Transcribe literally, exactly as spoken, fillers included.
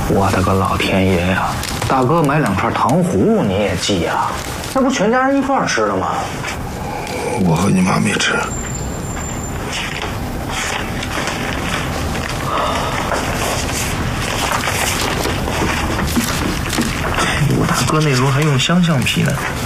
我的个老天爷呀！大哥买两串糖葫芦你也记呀？那不全家人一块儿吃的吗？ 我和你妈没吃。 我大哥那时候还用香橡皮呢。